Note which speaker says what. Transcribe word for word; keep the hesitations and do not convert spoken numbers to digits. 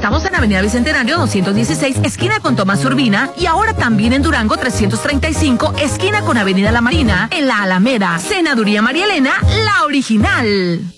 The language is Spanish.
Speaker 1: Estamos en Avenida Bicentenario doscientos dieciséis, esquina con Tomás Urbina, y ahora también en Durango trescientos treinta y cinco, esquina con Avenida La Marina, en La Alameda. Cenaduría María Elena, la original.